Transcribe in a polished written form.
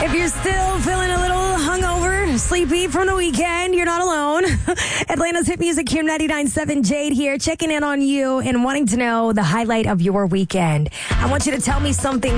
If you're still feeling a little hungover, sleepy from the weekend, you're not alone. Atlanta's hit music, Kim 99.7, Jade here, checking in on you and wanting to know the highlight of your weekend. I want you to tell me something